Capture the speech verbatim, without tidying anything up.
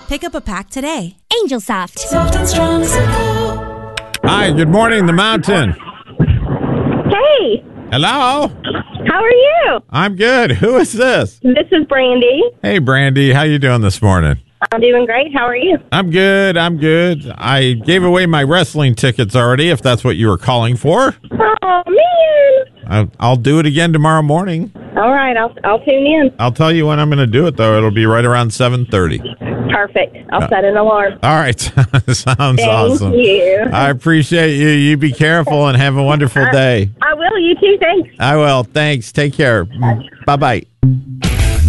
Pick up a pack today. Angel Soft. Soft and strong as a pillow. Hi, good morning, the mountain. Hey, Hello? how are you? I'm good. Who is this? This is Brandy. Hey, Brandy. How you doing this morning? I'm doing great. How are you? I'm good. I'm good. I gave away my wrestling tickets already, if that's what you were calling for. Oh, man. I'll, I'll do it again tomorrow morning. All right, I'll I'll tune in. I'll tell you when I'm going to do it, though. It'll be right around seven thirty. Perfect. I'll set an alarm. All right. Sounds Thank awesome. you. I appreciate you. You be careful and have a wonderful day. I will. You too. Thanks. I will. Thanks. Take care. Bye-bye.